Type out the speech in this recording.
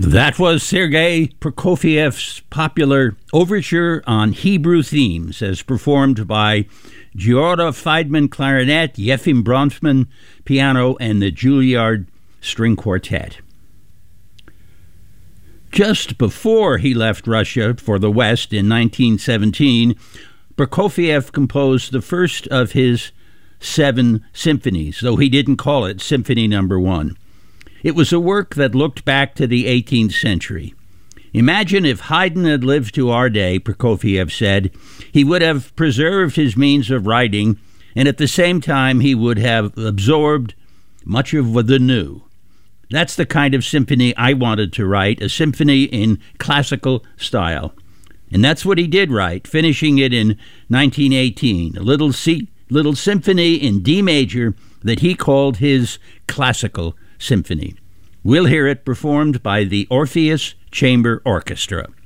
That was Sergei Prokofiev's popular overture on Hebrew themes as performed by Giora Feidman clarinet, Yefim Bronfman piano, and the Juilliard String Quartet. Just before he left Russia for the West in 1917, Prokofiev composed the first of his 7 symphonies, though he didn't call it Symphony No. 1. It was a work that looked back to the 18th century. Imagine if Haydn had lived to our day, Prokofiev said, he would have preserved his means of writing, and at the same time he would have absorbed much of the new. That's the kind of symphony I wanted to write, a symphony in classical style. And that's what he did write, finishing it in 1918, a little symphony in D major that he called his classical symphony. We'll hear it performed by the Orpheus Chamber Orchestra.